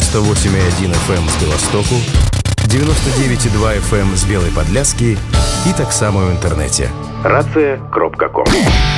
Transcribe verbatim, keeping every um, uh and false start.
девяносто восемь и один эф эм з Беластоку, девяносто девять и два эф эм з Белой Подляски и так само в интернете. рация крапка ком.